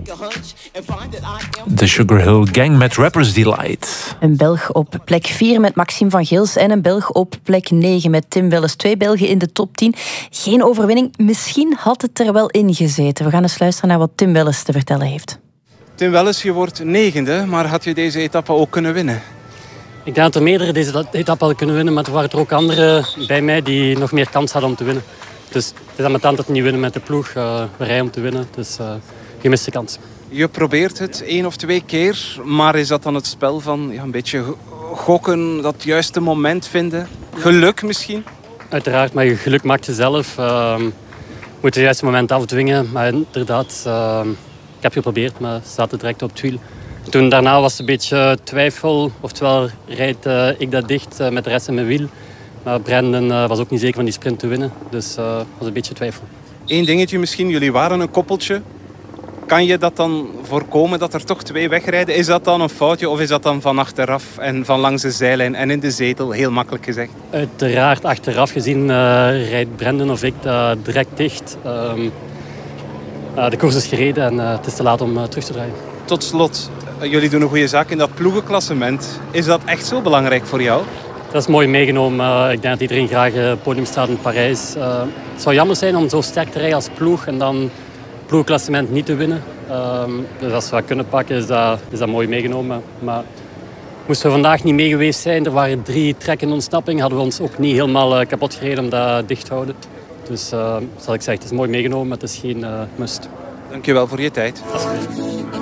De Sugar Hill Gang met Rapper's Delight. Een Belg op plek 4 met Maxime van Gils en een Belg op plek 9 met Tim Welles. 2 Belgen in de top 10. Geen overwinning. Misschien had het er wel in gezeten. We gaan eens luisteren naar wat Tim Welles te vertellen heeft. Tim Welles, je wordt 9e, maar had je deze etappe ook kunnen winnen? Ik denk dat er meerdere deze etappe hadden kunnen winnen, maar er waren er ook anderen bij mij die nog meer kans hadden om te winnen. Dus het is aan mijn tand dat we niet winnen met de ploeg. We rijden om te winnen, dus gemiste kans. Je probeert het 1 of 2 keer, maar is dat dan het spel van een beetje gokken, dat juiste moment vinden? Geluk misschien? Uiteraard, maar je geluk maakt je zelf. Je moet het juiste moment afdwingen, maar inderdaad, ik heb geprobeerd, maar zaten direct op het wiel. Toen daarna was het een beetje twijfel, oftewel rijd ik dat dicht met de rest in mijn wiel. Maar Brandon was ook niet zeker van die sprint te winnen, dus was een beetje twijfel. Eén dingetje misschien, jullie waren een koppeltje. Kan je dat dan voorkomen dat er toch 2 wegrijden? Is dat dan een foutje of is dat dan van achteraf en van langs de zijlijn en in de zetel, heel makkelijk gezegd? Uiteraard, achteraf gezien rijdt Brandon of ik direct dicht. De koers is gereden en het is te laat om terug te draaien. Tot slot, jullie doen een goede zaak in dat ploegenklassement. Is dat echt zo belangrijk voor jou? Dat is mooi meegenomen. Ik denk dat iedereen graag op het podium staat in Parijs. Het zou jammer zijn om zo sterk te rijden als ploeg en dan het ploegklassement niet te winnen. Dus als we dat kunnen pakken, is dat mooi meegenomen. Maar moesten we vandaag niet mee geweest zijn, er waren 3 trekken in ontsnapping, hadden we ons ook niet helemaal kapot gereden om dat dicht te houden. Dus zoals ik zeg, het is mooi meegenomen, maar het is geen must. Dank je wel voor je tijd. Alsjeblieft.